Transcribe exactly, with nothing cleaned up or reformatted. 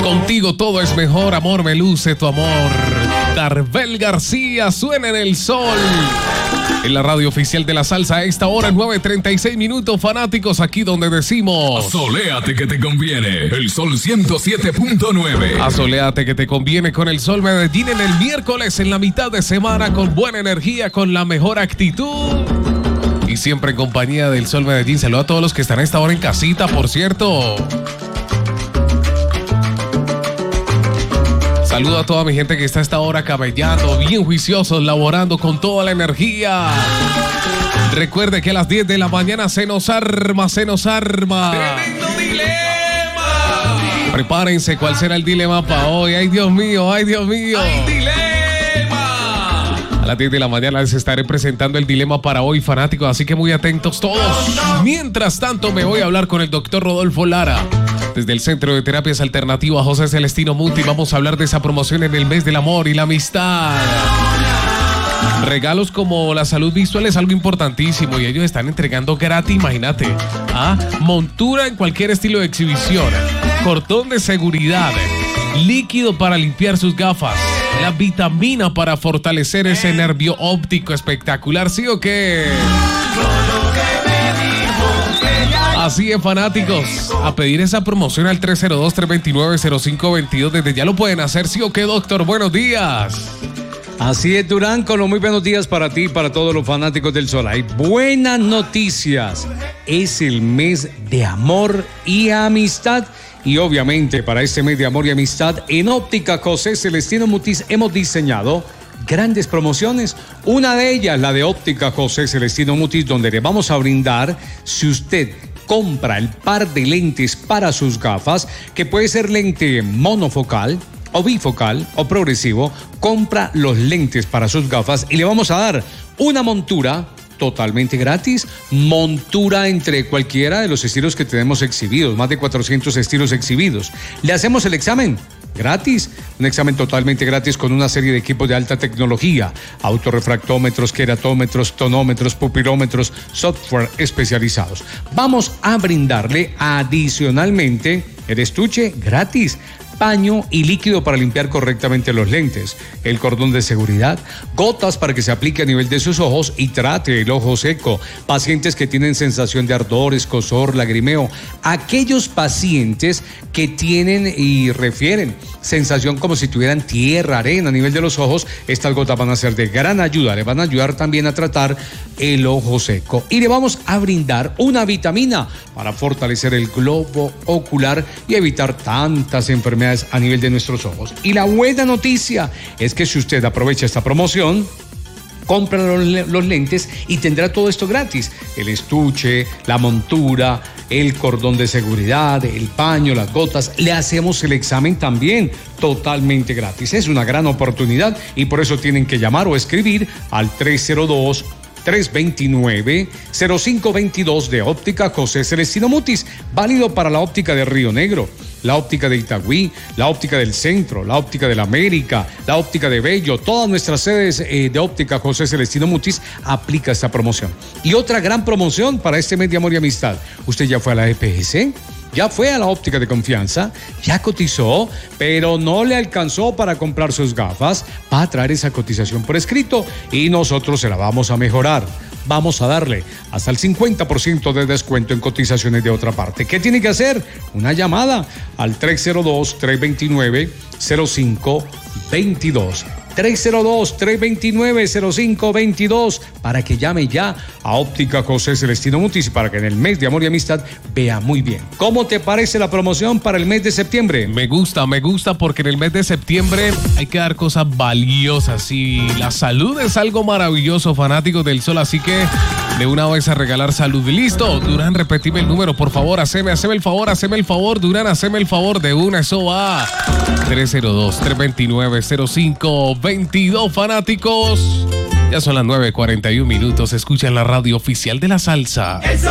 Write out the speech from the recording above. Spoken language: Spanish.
Contigo todo es mejor, amor, me luce tu amor. Darbel García, suena en el sol. En la radio oficial de la salsa a esta hora, nueve treinta y seis minutos, fanáticos, aquí donde decimos: asoléate que te conviene, el Sol ciento siete punto nueve. Asoléate que te conviene con el Sol Medellín en el miércoles, en la mitad de semana, con buena energía, con la mejor actitud. Y siempre en compañía del Sol Medellín. Saludo a todos los que están a esta hora en casita, por cierto. Saludo a toda mi gente que está a esta hora camellando, bien juiciosos, laborando con toda la energía. Recuerde que a las diez de la mañana se nos arma, se nos arma. ¡Tremendo dilema! Prepárense, ¿cuál será el dilema para hoy? ¡Ay, Dios mío! ¡Ay, Dios mío! ¡Ay, dilema! A las diez de la mañana les estaré presentando el dilema para hoy, fanáticos, así que muy atentos todos. Mientras tanto, me voy a hablar con el doctor Rodolfo Lara. Desde el Centro de Terapias Alternativas José Celestino Muti vamos a hablar de esa promoción en el mes del amor y la amistad. Regalos como la salud visual es algo importantísimo y ellos están entregando gratis, imagínate. ¿Ah? Montura en cualquier estilo de exhibición, cordón de seguridad, líquido para limpiar sus gafas, la vitamina para fortalecer ese nervio óptico espectacular, ¿sí o qué? Así es, fanáticos, a pedir esa promoción al tres cero dos, tres dos nueve, cero cinco dos dos. Desde ya lo pueden hacer, ¿sí o qué, doctor? Buenos días. Así es, Durán, con los muy buenos días para ti y para todos los fanáticos del Sol. Hay buenas noticias. Es el mes de amor y amistad. Y obviamente para este mes de amor y amistad, en Óptica José Celestino Mutis hemos diseñado grandes promociones. Una de ellas, la de Óptica José Celestino Mutis, donde le vamos a brindar, si usted compra el par de lentes para sus gafas, que puede ser lente monofocal o bifocal o progresivo, compra los lentes para sus gafas y le vamos a dar una montura totalmente gratis, montura entre cualquiera de los estilos que tenemos exhibidos, más de cuatrocientos estilos exhibidos. Le hacemos el examen gratis, un examen totalmente gratis con una serie de equipos de alta tecnología, autorrefractómetros, queratómetros, tonómetros, pupilómetros, software especializados. Vamos a brindarle adicionalmente el estuche gratis, paño y líquido para limpiar correctamente los lentes, el cordón de seguridad, gotas para que se aplique a nivel de sus ojos y trate el ojo seco, pacientes que tienen sensación de ardor, escozor, lagrimeo, aquellos pacientes que tienen y refieren sensación como si tuvieran tierra, arena a nivel de los ojos, estas gotas van a ser de gran ayuda, le van a ayudar también a tratar el ojo seco y le vamos a brindar una vitamina para fortalecer el globo ocular y evitar tantas enfermedades a nivel de nuestros ojos. Y la buena noticia es que si usted aprovecha esta promoción, compra los, los lentes y tendrá todo esto gratis: el estuche, la montura, el cordón de seguridad, el paño, las gotas. Le hacemos el examen también totalmente gratis. Es una gran oportunidad y por eso tienen que llamar o escribir al tres cero dos, tres dos nueve, cero cinco dos dos de Óptica José Celestino Mutis, válido para la óptica de Río Negro, la óptica de Itagüí, la óptica del Centro, la óptica de la América, la óptica de Bello. Todas nuestras sedes eh, de Óptica José Celestino Mutis aplica esta promoción. Y otra gran promoción para este mes de amor y amistad. Usted ya fue a la E P G C, ya fue a la óptica de confianza, ya cotizó, pero no le alcanzó para comprar sus gafas. Va a traer esa cotización por escrito y nosotros se la vamos a mejorar. Vamos a darle hasta el cincuenta por ciento de descuento en cotizaciones de otra parte. ¿Qué tiene que hacer? Una llamada al tres cero dos, tres dos nueve, cero cinco dos dos. tres cero dos, tres dos nueve, cero cinco dos dos para que llame ya a Óptica José Celestino Mutis y para que en el mes de amor y amistad vea muy bien. ¿Cómo te parece la promoción para el mes de septiembre? Me gusta, me gusta porque en el mes de septiembre hay que dar cosas valiosas y la salud es algo maravilloso, fanáticos del Sol, así que de una vez a regalar salud. Listo, Durán, repetime el número, por favor, haceme, haceme el favor, haceme el favor, Durán, haceme el favor de una, eso va. tres cero dos, tres dos nueve, cero cinco dos dos, fanáticos. Ya son las nueve cuarenta y un minutos, escuchan la radio oficial de la salsa.